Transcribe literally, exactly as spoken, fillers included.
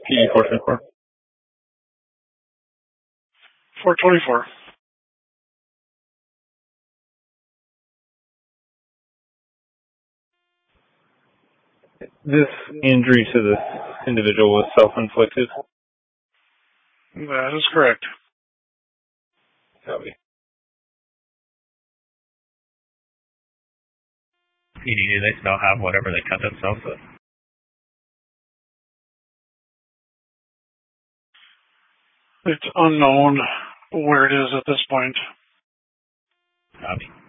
P E four twenty-four. four twenty-four. This injury to this individual was self-inflicted? That is correct. Copy. P D, do they still have whatever they cut themselves with? It's unknown where it is at this point. Copy.